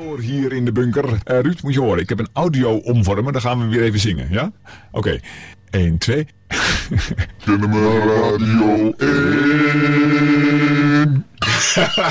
Door hier in de bunker. Ruud, moet je horen. Ik heb een audio omvormen. Dan gaan we weer even zingen, ja? Oké. 1, 2. Kennemer Radio 1.